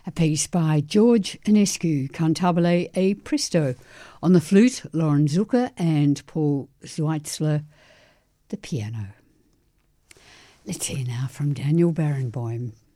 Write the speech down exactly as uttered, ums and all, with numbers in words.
a piece by George Enescu, Cantabile e Presto. On the flute, Lauren Zucker and Paul Zweitzler, the piano. Let's hear now from Daniel Barenboim.